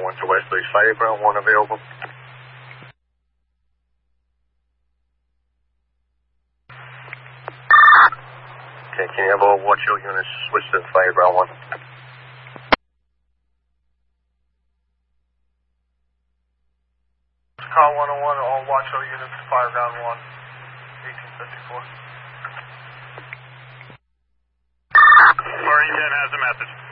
1 to Wesley, Fireground 1 available. Okay, can you have all watch your units switch to Fireground 1? Car 101, all watch your units, Fireground 1, 1854. Marine 10 has a message.